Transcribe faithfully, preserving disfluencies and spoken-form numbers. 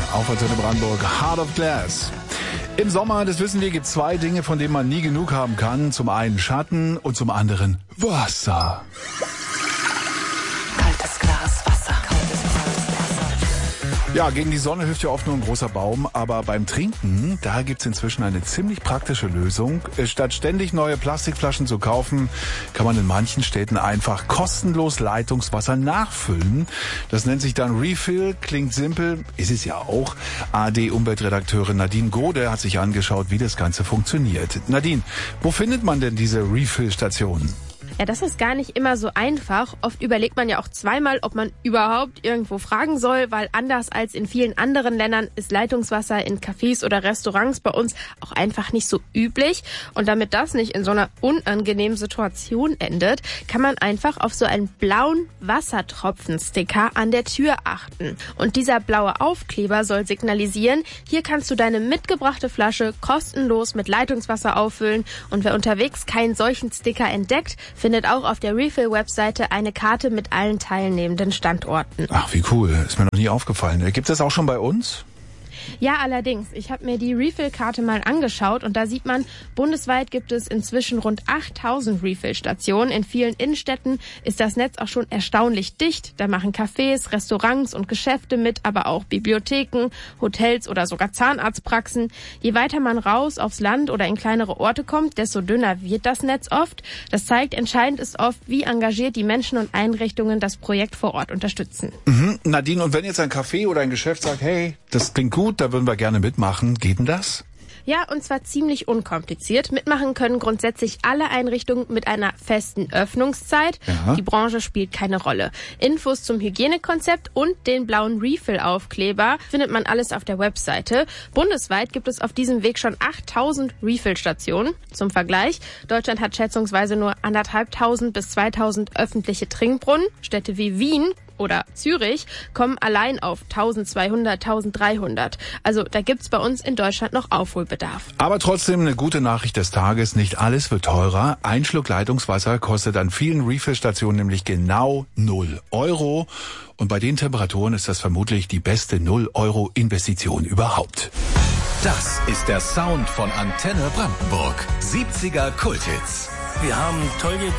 auf Antenne Brandenburg, Heart of Glass. Im Sommer, das wissen wir, gibt es zwei Dinge, von denen man nie genug haben kann. Zum einen Schatten und zum anderen Wasser. Kaltes Glas Wasser. Kaltes Glas Wasser. Ja, gegen die Sonne hilft ja oft nur ein großer Baum, aber beim Trinken, da gibt's inzwischen eine ziemlich praktische Lösung. Statt ständig neue Plastikflaschen zu kaufen, kann man in manchen Städten einfach kostenlos Leitungswasser nachfüllen. Das nennt sich dann Refill, klingt simpel, ist es ja auch. A D-Umweltredakteurin Nadine Gode hat sich angeschaut, wie das Ganze funktioniert. Nadine, wo findet man denn diese Refill-Stationen? Ja, das ist gar nicht immer so einfach. Oft überlegt man ja auch zweimal, ob man überhaupt irgendwo fragen soll, weil anders als in vielen anderen Ländern ist Leitungswasser in Cafés oder Restaurants bei uns auch einfach nicht so üblich. Und damit das nicht in so einer unangenehmen Situation endet, kann man einfach auf so einen blauen Wassertropfen-Sticker an der Tür achten. Und dieser blaue Aufkleber soll signalisieren, hier kannst du deine mitgebrachte Flasche kostenlos mit Leitungswasser auffüllen. Und wer unterwegs keinen solchen Sticker entdeckt, findet auch auf der Refill-Webseite eine Karte mit allen teilnehmenden Standorten. Ach, wie cool. Ist mir noch nie aufgefallen. Gibt es das auch schon bei uns? Ja, allerdings. Ich habe mir die Refill-Karte mal angeschaut und da sieht man, bundesweit gibt es inzwischen rund achttausend Refill-Stationen. In vielen Innenstädten ist das Netz auch schon erstaunlich dicht. Da machen Cafés, Restaurants und Geschäfte mit, aber auch Bibliotheken, Hotels oder sogar Zahnarztpraxen. Je weiter man raus aufs Land oder in kleinere Orte kommt, desto dünner wird das Netz oft. Das zeigt, entscheidend ist oft, wie engagiert die Menschen und Einrichtungen das Projekt vor Ort unterstützen. Mhm. Nadine, und wenn jetzt ein Café oder ein Geschäft sagt, hey, das klingt gut, da würden wir gerne mitmachen. Geht denn das? Ja, und zwar ziemlich unkompliziert. Mitmachen können grundsätzlich alle Einrichtungen mit einer festen Öffnungszeit. Ja. Die Branche spielt keine Rolle. Infos zum Hygienekonzept und den blauen Refill-Aufkleber findet man alles auf der Webseite. Bundesweit gibt es auf diesem Weg schon achttausend Refill-Stationen. Zum Vergleich, Deutschland hat schätzungsweise nur anderthalbtausend bis zweitausend öffentliche Trinkbrunnen. Städte wie Wien oder Zürich kommen allein auf eintausendzweihundert, eintausenddreihundert. Also da gibt's bei uns in Deutschland noch Aufholbedarf. Aber trotzdem eine gute Nachricht des Tages, nicht alles wird teurer. Ein Schluck Leitungswasser kostet an vielen Refill-Stationen nämlich genau null Euro. Und bei den Temperaturen ist das vermutlich die beste null Euro Investition überhaupt. Das ist der Sound von Antenne Brandenburg. siebziger Kulthits. Wir haben toll